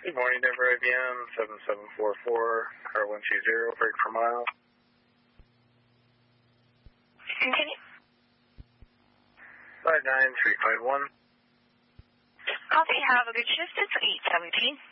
Good morning, Denver IBM, 7744, car 120, break per mile. Continue. 59351. Copy, have a good shift. It's 817.